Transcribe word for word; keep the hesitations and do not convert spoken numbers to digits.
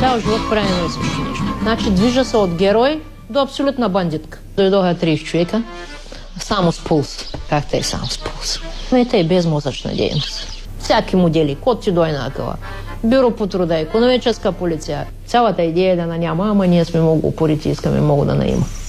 Цял живот прави едно и също нещо. Значи движа се от герой до абсолютна бандитка. Дойдоха трийсет човека, само с пулс. Как те само с пулс? И те без мозъчна дейност. Всяки модели, код ти дойде на къла. Бюро по труда, икономическа полиция. Цялата идея е да на няма, ама ние сме много упорити и искаме много да наима.